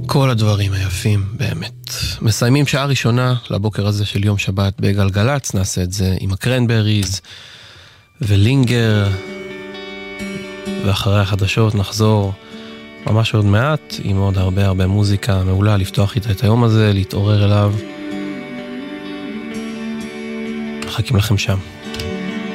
כל הדברים היפים באמת. מסיימים שעה ראשונה לבוקר הזה של יום שבת בגלגלץ, נעשה את זה עם הקרנבריז ולינגר, ואחרי החדשות נחזור ממש עוד מעט עם עוד הרבה מוזיקה מעולה, לפתוח איתה את היום הזה, להתעורר אליו. מחכים לכם שם.